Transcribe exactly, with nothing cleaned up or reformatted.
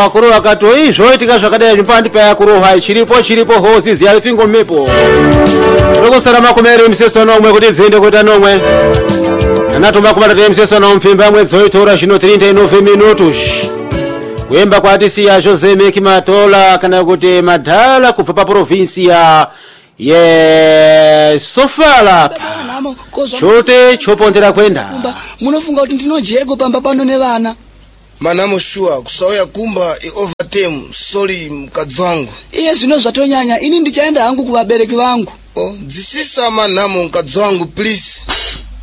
kuroha kato izvo tikazvakadai zvipandi paya kuroha chiripo chiripo hozi ziya fingo mepo rokosara makumeri mseso nomwe kuti dzinde kuita nomwe anatoma kumata mseso no mpimba mwedzo itora zvino thirty nove minutos kuemba kwatisiya Jose Meki Matola kana kuti madhala kubva pa provincia ye Sofala chote chopondera kwenda munofunga kuti ndinojego pamba pano nevana manamo shua kusauya kumba i overtime sorry mkadzi wangu iye zvino zvatonyanya ini ndichaenda hangu kuvabereki vangu oh dzisisa manamo mkadzi wangu please